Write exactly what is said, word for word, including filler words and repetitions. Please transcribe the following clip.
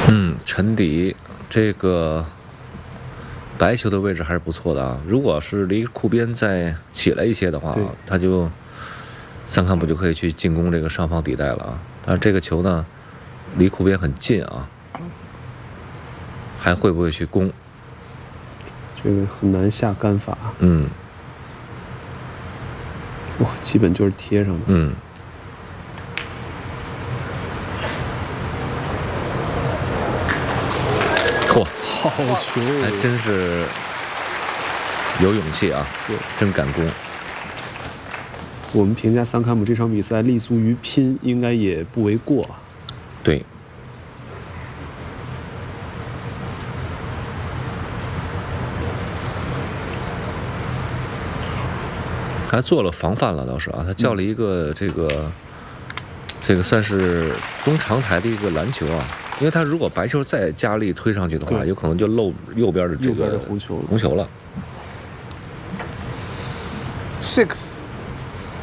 嗯，沉底这个白球的位置还是不错的啊。如果是离库边再起来一些的话，他就三坎普就可以去进攻这个上方底带了啊。但是这个球呢，离库边很近啊，还会不会去攻？ 这个很难下杆法。 嗯， 哇，基本就是贴上的。 嗯。嚯， 好球！ 还真是有勇气啊，真敢攻。 我们评价桑坎普这场比赛立足于拼，应该也不为过。 对。他做了防范了，倒是啊，他叫了一个这个，这个算是中长台的一个篮球啊，因为他如果白球再加力推上去的话，有可能就漏右边的这个红球了。 红球了。 Six。